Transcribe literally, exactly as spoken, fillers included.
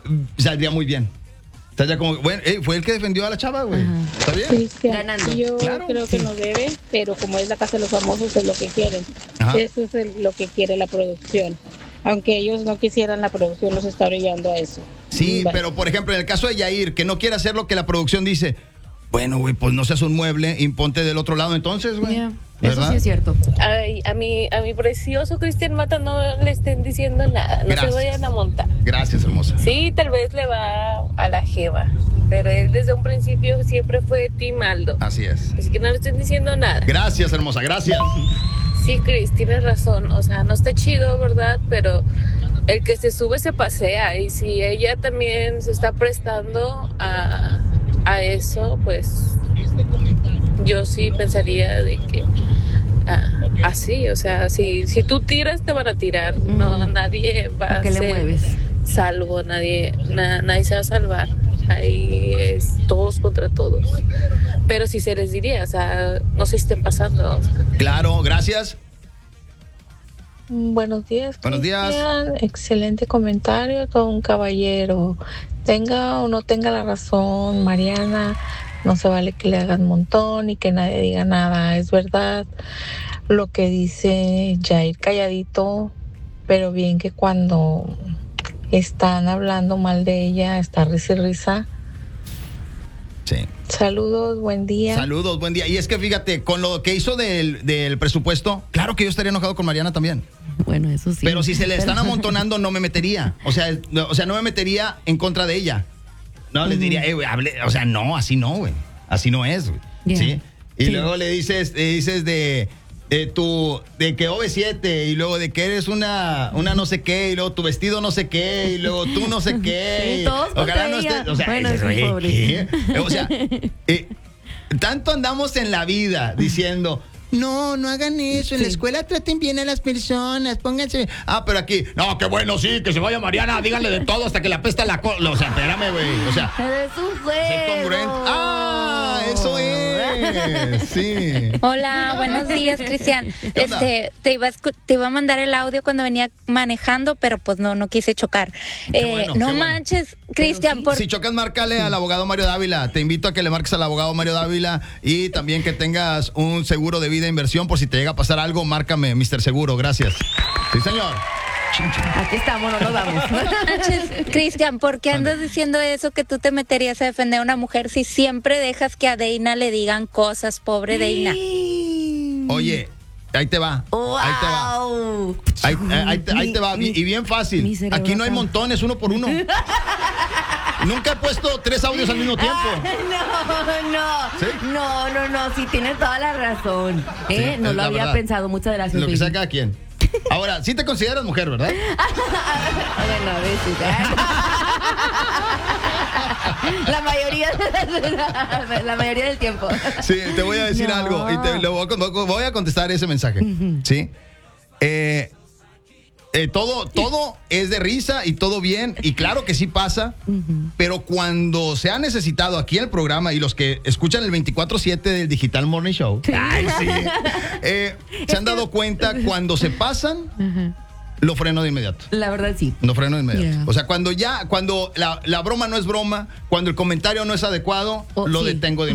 saldría muy bien. Saldría como, bueno, eh, fue el que defendió a la chava, güey. ¿Está bien? Cristian, Ganando. yo Claro, creo que sí. no debe, pero como es la casa de los famosos, es lo que quieren. Ajá. Eso es el- lo que quiere la producción. Aunque ellos no quisieran, la producción los está orillando a eso. Sí, Bye. pero por ejemplo, en el caso de Yair, que no quiere hacer lo que la producción dice, bueno, güey, pues no seas un mueble, imponte del otro lado entonces, güey. Yeah. Eso ¿Verdad? sí es cierto. Ay, a mi, a mi precioso Cristian Mata no le estén diciendo nada, no Gracias. se vayan a montar. Gracias, hermosa. Sí, tal vez le va a la jeva, pero él desde un principio siempre fue Team Aldo. Así es. Así que no le estén diciendo nada. Gracias, hermosa, gracias. Sí, Chris, tienes razón. O sea, no está chido, ¿verdad? Pero el que se sube se pasea. Y si ella también se está prestando a, a eso, pues yo sí pensaría de que ah, así, o sea, si, si tú tiras, te van a tirar. No, nadie va ¿Por a qué le ser mueves? salvo, nadie, na- nadie se va a salvar. Ahí es todos contra todos. Pero sí se les diría, o sea, no se estén pasando. O sea, Claro, gracias. Buenos días. Buenos días. Cristian. Excelente comentario, todo un caballero. Tenga o no tenga la razón, Mariana, no se vale que le hagan montón y que nadie diga nada. Es verdad lo que dice Jair, calladito, pero bien que cuando están hablando mal de ella, está risa y risa. Sí. Saludos, buen día. Saludos, buen día. Y es que fíjate, con lo que hizo del, del presupuesto, claro que yo estaría enojado con Mariana también. Bueno, eso sí. Pero si se le están Pero- amontonando, no me metería. O sea, no, o sea, no me metería en contra de ella. No, les diría, eh, güey, hable. O sea, no, así no, güey. Así no es, güey. Yeah. ¿Sí? Y Sí. luego le dices, le dices de, de tu, de que O V siete, y luego de que eres una, una no sé qué, y luego tu vestido no sé qué, y luego tú no sé qué. Sí, y todos ojalá contra no ella. estés. O sea, Bueno, dices, sí, "Oye, pobre". ¿qué?". O sea, eh, tanto andamos en la vida diciendo. No, no hagan eso. En la Sí. escuela traten bien a las personas. Pónganse. Ah, pero aquí. No, qué bueno, sí, que se vaya Mariana. Díganle de todo hasta que le apesta la cola. O sea, espérame, güey. O sea, Es un ser congruente. juego. Ah, eso es. Sí. Hola, buenos días, Cristian. ¿Qué onda? Este, te iba a escu- te iba a mandar el audio cuando venía manejando, pero pues no, no quise chocar. Qué Eh, bueno, no qué bueno. manches, Cristian, por Si chocas, márcale al abogado Mario Dávila. Te invito a que le marques al abogado Mario Dávila y también que tengas un seguro de vida e inversión por si te llega a pasar algo, márcame, mister Seguro. Gracias. Sí, señor. Aquí estamos, no nos vamos. manches, Cristian, ¿por qué andas diciendo eso que tú te meterías a defender a una mujer si siempre dejas que a Deina le digan cosas, pobre Deina? Oye, ahí te va. Ahí te va. Wow. Ahí, eh, ahí te, ahí te va, Mi- y bien fácil. mi cerebro Aquí no hay acá. montones, uno por uno. Nunca he puesto tres audios al mismo tiempo. No, no, ¿Sí? no, no, no, sí tienes toda la razón. ¿eh? Sí, no es lo la había verdad. pensado, muchas gracias. Lo que baby. sea cada quien. Ahora, sí te consideras mujer, ¿verdad? Bueno, a veces. La mayoría, la mayoría del tiempo. Sí, te voy a decir No. algo y te lo voy a, con- voy a contestar ese mensaje. ¿Sí? Eh, eh, todo, todo es de risa y todo bien, y claro que sí pasa, pero cuando se ha necesitado aquí en el programa y los que escuchan el veinticuatro siete del Digital Morning Show, ay, sí, eh, se han dado cuenta cuando se pasan, lo freno de inmediato. La verdad sí. Lo freno de inmediato. Yeah. O sea, cuando ya, cuando la, la broma no es broma, cuando el comentario no es adecuado, Oh, lo sí. detengo de